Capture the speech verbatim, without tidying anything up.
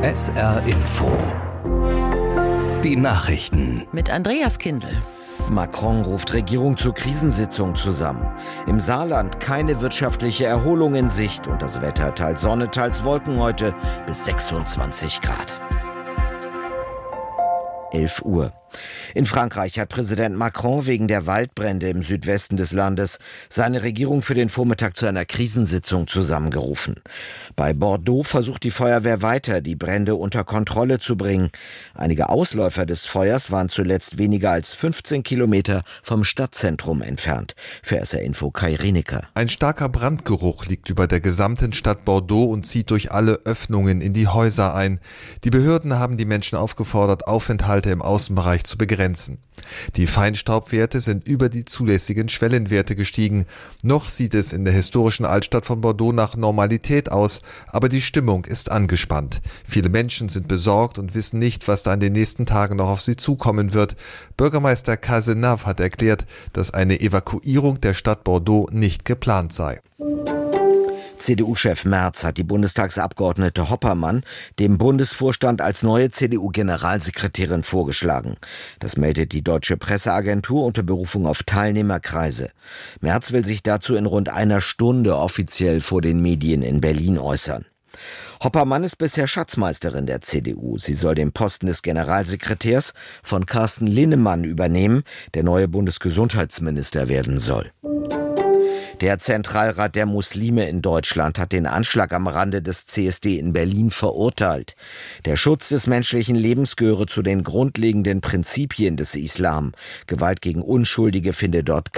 S R Info. Die Nachrichten. Mit Andreas Kindl. Macron ruft Regierung zur Krisensitzung zusammen. Im Saarland keine wirtschaftliche Erholung in Sicht und das Wetter teils Sonne, teils Wolken heute bis sechsundzwanzig Grad. elf Uhr. In Frankreich hat Präsident Macron wegen der Waldbrände im Südwesten des Landes seine Regierung für den Vormittag zu einer Krisensitzung zusammengerufen. Bei Bordeaux versucht die Feuerwehr weiter, die Brände unter Kontrolle zu bringen. Einige Ausläufer des Feuers waren zuletzt weniger als fünfzehn Kilometer vom Stadtzentrum entfernt. Für S R Info Kai Rienecker. Ein starker Brandgeruch liegt über der gesamten Stadt Bordeaux und zieht durch alle Öffnungen in die Häuser ein. Die Behörden haben die Menschen aufgefordert, Aufenthalte im Außenbereich zu begrenzen. Die Feinstaubwerte sind über die zulässigen Schwellenwerte gestiegen. Noch sieht es in der historischen Altstadt von Bordeaux nach Normalität aus, aber die Stimmung ist angespannt. Viele Menschen sind besorgt und wissen nicht, was da in den nächsten Tagen noch auf sie zukommen wird. Bürgermeister Cazenave hat erklärt, dass eine Evakuierung der Stadt Bordeaux nicht geplant sei. C D U-Chef Merz hat die Bundestagsabgeordnete Hoppermann dem Bundesvorstand als neue C D U-Generalsekretärin vorgeschlagen. Das meldet die Deutsche Presseagentur unter Berufung auf Teilnehmerkreise. Merz will sich dazu in rund einer Stunde offiziell vor den Medien in Berlin äußern. Hoppermann ist bisher Schatzmeisterin der C D U. Sie soll den Posten des Generalsekretärs von Carsten Linnemann übernehmen, der neue Bundesgesundheitsminister werden soll. Der Zentralrat der Muslime in Deutschland hat den Anschlag am Rande des C S D in Berlin verurteilt. Der Schutz des menschlichen Lebens gehöre zu den grundlegenden Prinzipien des Islam. Gewalt gegen Unschuldige finde dort